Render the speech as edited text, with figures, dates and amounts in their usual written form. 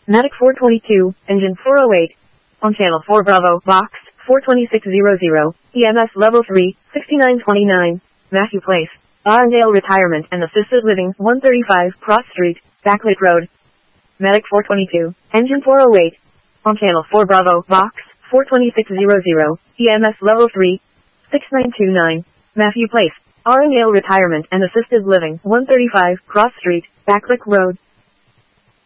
Medic 422, Engine 408. On Channel 4 Bravo, Box 42600, EMS Level 3, 6929, Matthew Place, Arndale Retirement and Assisted Living, 135 Cross Street, Backlit Road. Medic 422, Engine 408. On Channel 4 Bravo, Box 42600, EMS Level 3, 6929, Matthew Place, Arndale Retirement and Assisted Living, 135 Cross Street, Backlit Road.